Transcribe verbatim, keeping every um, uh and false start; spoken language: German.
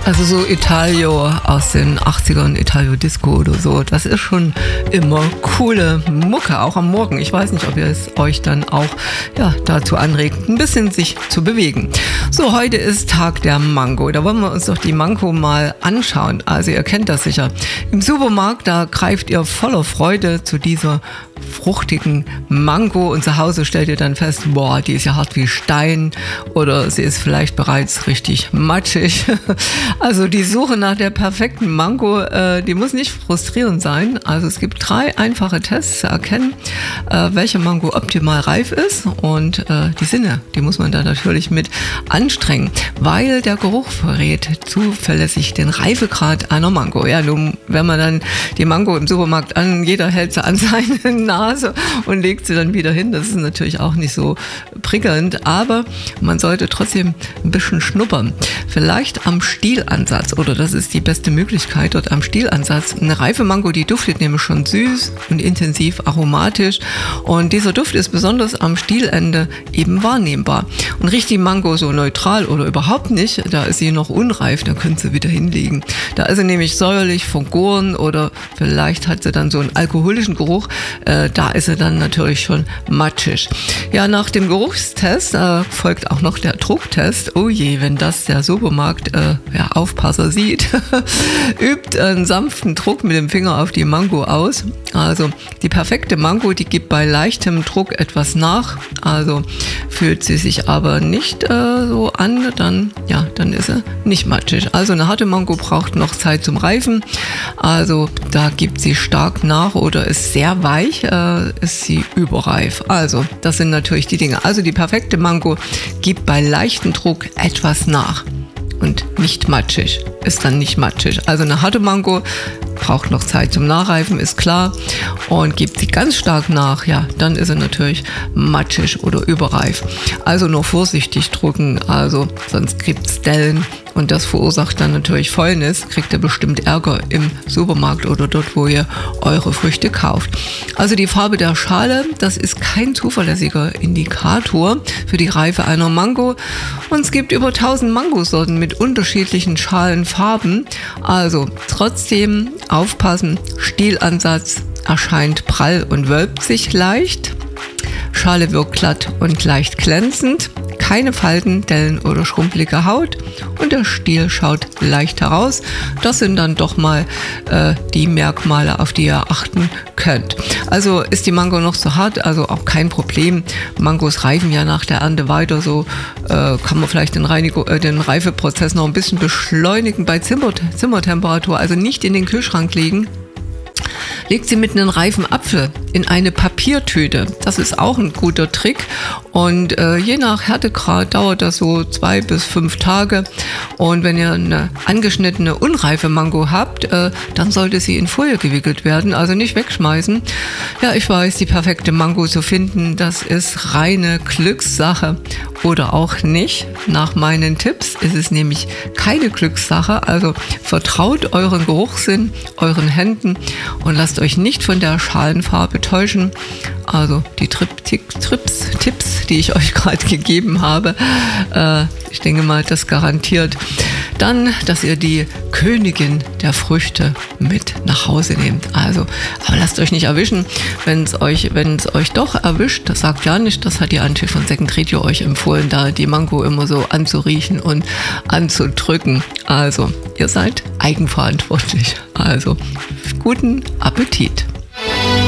Also so Italio aus den achtzigern, Italio Disco oder so, das ist schon immer coole Mucke, auch am Morgen. Ich weiß nicht, ob ihr es euch dann auch ja, dazu anregt, ein bisschen sich zu bewegen. So, heute ist Tag der Mango. Da wollen wir uns doch die Mango mal anschauen. Also ihr kennt das sicher. Im Supermarkt, da greift ihr voller Freude zu dieser fruchtigen Mango und zu Hause stellt ihr dann fest, boah, die ist ja hart wie Stein oder sie ist vielleicht bereits richtig matschig. Also die Suche nach der perfekten Mango, äh, die muss nicht frustrierend sein. Also es gibt drei einfache Tests zu erkennen, äh, welche Mango optimal reif ist und äh, die Sinne, die muss man da natürlich mit anstrengen, weil der Geruch verrät zuverlässig den Reifegrad einer Mango. Ja, nun, wenn man dann die Mango im Supermarkt an, jeder hält sie an seine Nase und legt sie dann wieder hin. Das ist natürlich auch nicht so prickelnd, aber man sollte trotzdem ein bisschen schnuppern. Vielleicht am Stielansatz, oder das ist die beste Möglichkeit, dort am Stielansatz. Eine reife Mango, die duftet nämlich schon süß und intensiv aromatisch und dieser Duft ist besonders am Stielende eben wahrnehmbar. Und riecht die Mango so neutral oder überhaupt nicht, da ist sie noch unreif, da könnt sie wieder hinlegen. Da ist sie nämlich säuerlich, vergoren oder vielleicht hat sie dann so einen alkoholischen Geruch, äh, da ist sie dann natürlich schon matschig. Ja, nach dem Geruchstest äh, folgt auch noch der Drucktest. Oh je, wenn das der Supermarkt äh, ja, Aufpasser sieht, übt einen sanften Druck mit dem Finger auf die Mango aus. Also die perfekte Mango, die gibt bei leichtem Druck etwas nach. Also fühlt sie sich aber nicht äh, so an, dann, ja, dann ist sie nicht matschig. Also eine harte Mango braucht noch Zeit zum Reifen. Also da gibt sie stark nach oder ist sehr weich, äh, ist sie überreif. Also das sind natürlich die Dinge. Also die perfekte Mango gibt bei leichtem Druck etwas nach. Und nicht matschig, ist dann nicht matschig. Also eine harte Mango braucht noch Zeit zum Nachreifen, ist klar. Und gibt sie ganz stark nach, ja, dann ist sie natürlich matschig oder überreif. Also nur vorsichtig drucken, also sonst gibt es Dellen. Und das verursacht dann natürlich Fäulnis, kriegt ihr bestimmt Ärger im Supermarkt oder dort, wo ihr eure Früchte kauft. Also die Farbe der Schale, das ist kein zuverlässiger Indikator für die Reife einer Mango. Und es gibt über tausend Mangosorten mit unterschiedlichen Schalenfarben. Also trotzdem aufpassen, Stielansatz erscheint prall und wölbt sich leicht. Schale wirkt glatt und leicht glänzend. Keine Falten, Dellen oder schrumpelige Haut und der Stiel schaut leicht heraus. Das sind dann doch mal äh, die Merkmale, auf die ihr achten könnt. Also ist die Mango noch zu hart, also auch kein Problem. Mangos reifen ja nach der Ernte weiter, so äh, kann man vielleicht den, Reinigung, äh, den Reifeprozess noch ein bisschen beschleunigen bei Zimmer, Zimmertemperatur, also nicht in den Kühlschrank legen. Legt sie mit einem reifen Apfel in eine Papiertüte. Das ist auch ein guter Trick. Und äh, je nach Härtegrad dauert das so zwei bis fünf Tage. Und wenn ihr eine angeschnittene, unreife Mango habt, äh, dann sollte sie in Folie gewickelt werden. Also nicht wegschmeißen. Ja, ich weiß, die perfekte Mango zu finden, das ist reine Glückssache. Oder auch nicht. Nach meinen Tipps ist es nämlich keine Glückssache. Also vertraut euren Geruchssinn, euren Händen und lasst euch nicht von der Schalenfarbe täuschen. Also die Trip, Trips, Tipps, die ich euch gerade gegeben habe, äh, ich denke mal, das garantiert dann, dass ihr die Königin der Früchte mit nach Hause nehmt. Also, aber lasst euch nicht erwischen, wenn es euch, wenn es euch doch erwischt, das sagt ja nicht, das hat die Antje von Second Radio euch empfohlen, da die Mango immer so anzuriechen und anzudrücken. Also, ihr seid eigenverantwortlich. Also, guten Appetit!